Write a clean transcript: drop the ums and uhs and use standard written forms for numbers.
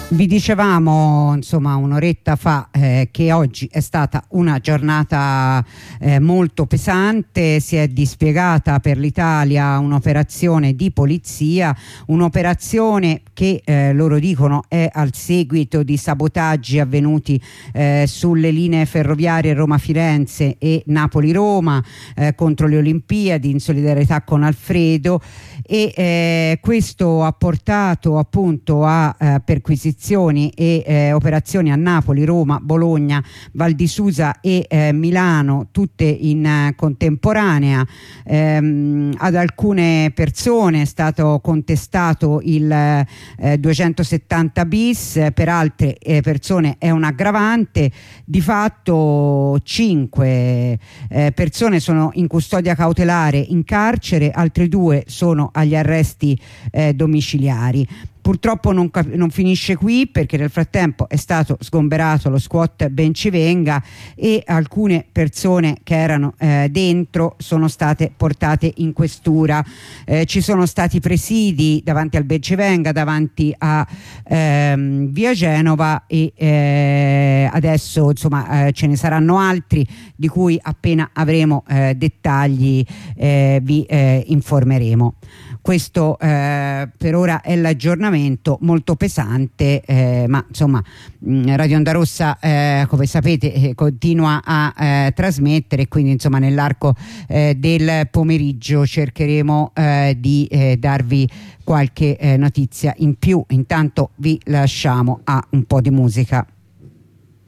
Vi dicevamo insomma un'oretta fa che oggi è stata una giornata molto pesante. Si è dispiegata per l'Italia un'operazione di polizia, un'operazione che loro dicono è al seguito di sabotaggi avvenuti sulle linee ferroviarie Roma-Firenze e Napoli-Roma contro le Olimpiadi, in solidarietà con Alfredo, e questo ha portato appunto a perquisizioni e operazioni a Napoli, Roma, Bologna, Val di Susa e Milano, tutte in contemporanea. Ad alcune persone è stato contestato il 270 bis, per altre persone è un aggravante. Di fatto 5 persone sono in custodia cautelare in carcere, altre 2 sono agli arresti domiciliari. Purtroppo non finisce qui, perché nel frattempo è stato sgomberato lo squat Bencivenga e alcune persone che erano dentro sono state portate in questura. Ci sono stati presidi davanti al Bencivenga, davanti a via Genova, e adesso insomma ce ne saranno altri di cui appena avremo dettagli vi informeremo. Questo per ora è l'aggiornamento, molto pesante, ma insomma Radio Onda Rossa come sapete continua a trasmettere, quindi insomma nell'arco del pomeriggio cercheremo di darvi qualche notizia in più. Intanto vi lasciamo a un po' di musica.